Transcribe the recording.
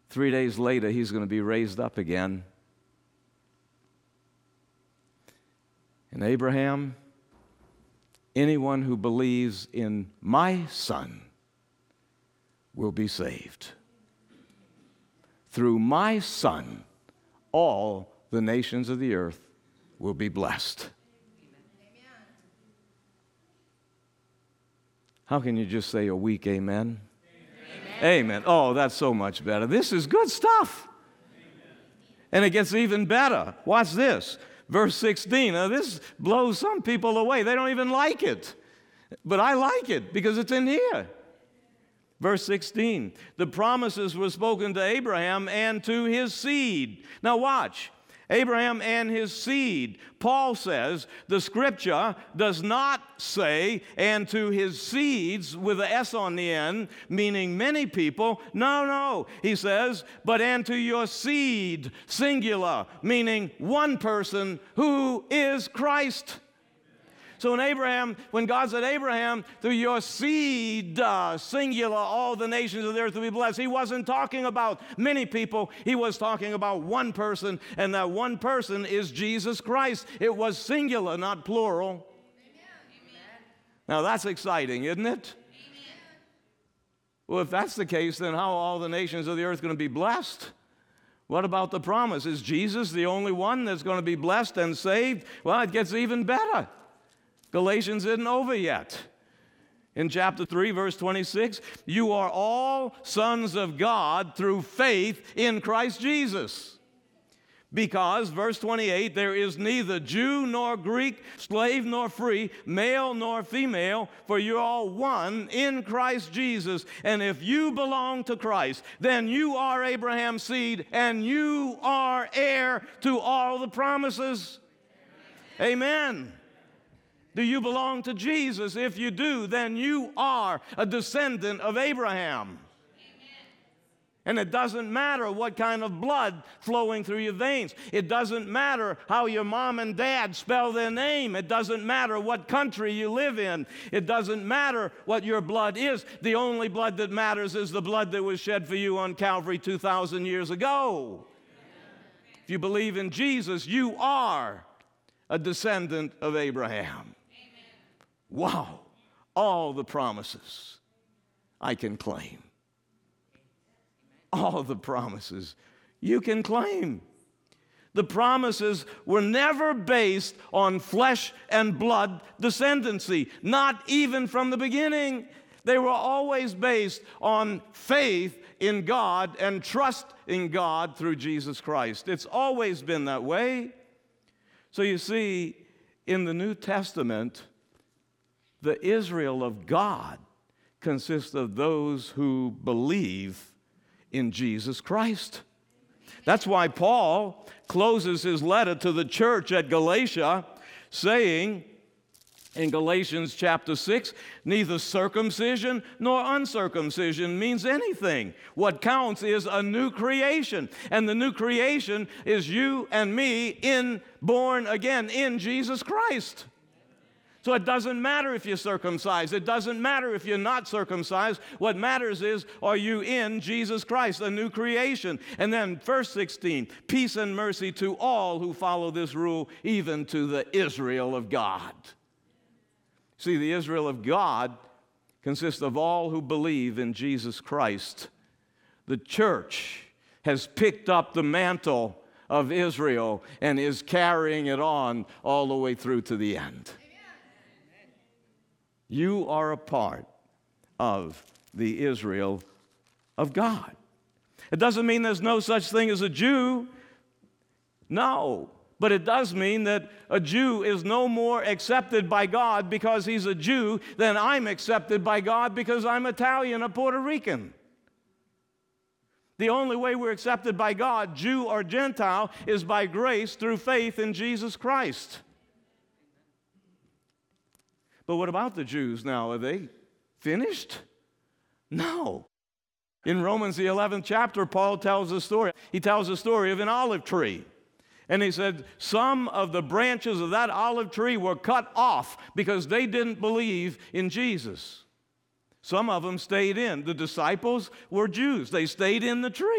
3 days later, he's going to be raised up again. And Abraham, anyone who believes in my Son will be saved. Through my Son, all the nations of the earth will be blessed. How can you just say a weak amen? Amen. Oh, that's so much better. This is good stuff. And it gets even better. Watch this. Verse 16. Now, this blows some people away. They don't even like it. But I like it because it's in here. Verse 16. The promises were spoken to Abraham and to his seed. Now watch. Abraham and his seed. Paul says the Scripture does not say, and to his seeds with an S on the end, meaning many people. No. He says, but and to your seed, singular, meaning one person who is Christ. So when God said, Abraham, through your seed, singular, all the nations of the earth will be blessed, he wasn't talking about many people. He was talking about one person, and that one person is Jesus Christ. It was singular, not plural. Amen. Now that's exciting, isn't it? Amen. Well, if that's the case, then how are all the nations of the earth going to be blessed? What about the promise? Is Jesus the only one that's going to be blessed and saved? Well, it gets even better. Galatians isn't over yet. In chapter 3, verse 26, you are all sons of God through faith in Christ Jesus. Because, verse 28, there is neither Jew nor Greek, slave nor free, male nor female, for you're all one in Christ Jesus. And if you belong to Christ, then you are Abraham's seed, and you are heir to all the promises. Amen. Do you belong to Jesus? If you do, then you are a descendant of Abraham. Amen. And it doesn't matter what kind of blood flowing through your veins. It doesn't matter how your mom and dad spell their name. It doesn't matter what country you live in. It doesn't matter what your blood is. The only blood that matters is the blood that was shed for you on Calvary 2,000 years ago. Amen. If you believe in Jesus, you are a descendant of Abraham. Wow, all the promises I can claim. All the promises you can claim. The promises were never based on flesh and blood descendancy, not even from the beginning. They were always based on faith in God and trust in God through Jesus Christ. It's always been that way. So you see, in the New Testament, the Israel of God consists of those who believe in Jesus Christ. That's why Paul closes his letter to the church at Galatia saying in Galatians chapter 6, neither circumcision nor uncircumcision means anything. What counts is a new creation. And the new creation is you and me born again in Jesus Christ. So it doesn't matter if you're circumcised. It doesn't matter if you're not circumcised. What matters is, are you in Jesus Christ, a new creation? And then verse 16, peace and mercy to all who follow this rule, even to the Israel of God. See, the Israel of God consists of all who believe in Jesus Christ. The church has picked up the mantle of Israel and is carrying it on all the way through to the end. You are a part of the Israel of God. It doesn't mean there's no such thing as a Jew. No. But it does mean that a Jew is no more accepted by God because he's a Jew than I'm accepted by God because I'm Italian or Puerto Rican. The only way we're accepted by God, Jew or Gentile, is by grace through faith in Jesus Christ. But what about the Jews now? Are they finished? No. In Romans, the 11th chapter, Paul tells a story. He tells a story of an olive tree. And he said, some of the branches of that olive tree were cut off because they didn't believe in Jesus. Some of them stayed in. The disciples were Jews. They stayed in the tree.